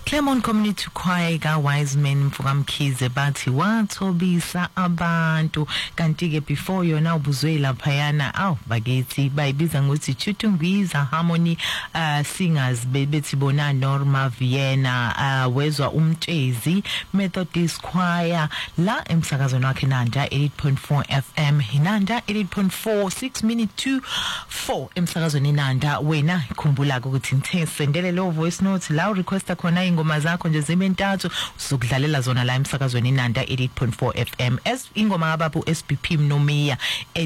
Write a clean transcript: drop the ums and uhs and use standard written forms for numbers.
Claremont Community Choir ka Wiseman Mfukamkhize bathi wathobisa abantu kanti ke before yona ubuzwe laphayana bakithi bayibiza ngokuthi Chutungwiza Harmony singers bethi bona Norma Vienna wezwa umtshezi Methodist Choir la emsakazweni wakhe Nanda 8.4 FM Nanda 8.4 6 minutes to 4 emsakazweni Nanda wena khumbula ukuthi ngithe sendele lo voice note la request khona ingoma zakho nje zibe ntathu uzokudlalela zona la emsakazweni Nanda 8.4 FM ingoma ababu SBP Mnomiya